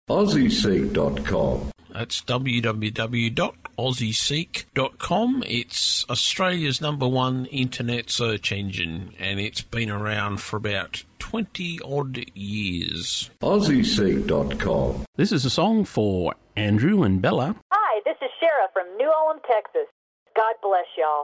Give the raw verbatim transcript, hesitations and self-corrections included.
aussie seek dot com. That's w w w dot aussie seek dot com. It's Australia's number one internet search engine, and it's been around for about twenty-odd years. aussie seek dot com. This is a song for Andrew and Bella. Hi, this is Shara from New Ulm, Texas. God bless y'all.